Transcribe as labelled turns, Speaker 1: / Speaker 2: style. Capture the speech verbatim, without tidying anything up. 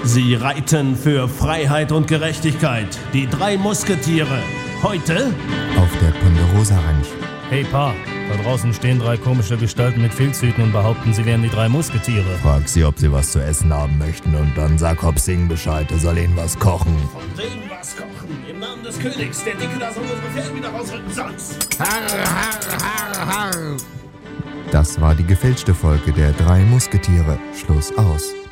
Speaker 1: Sie reiten für Freiheit und Gerechtigkeit. Die drei Musketiere. Heute
Speaker 2: auf der Ponderosa Ranch.
Speaker 3: Hey Pa, da draußen stehen drei komische Gestalten mit Filzhüten und behaupten, sie wären die drei Musketiere.
Speaker 2: Frag sie, ob sie was zu essen haben möchten und dann sag Hop Sing Bescheid, er soll ihnen was kochen.
Speaker 1: von denen was kochen. Im Namen des Königs. Der Dicke da soll unsere Pferde wieder rausrücken, sonst.
Speaker 4: Harr, harr, harr, harr.
Speaker 2: Das war die gefälschte Folge der drei Musketiere. Schluss aus.